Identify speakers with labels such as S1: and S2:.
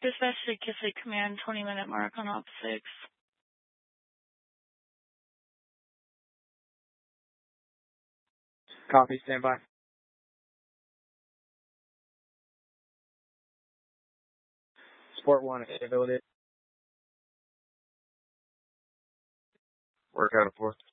S1: Dispatch to Kissick Command, 20-minute mark on Op 6.
S2: Copy, stand by. Sport 1, availability.
S3: Work out of 4.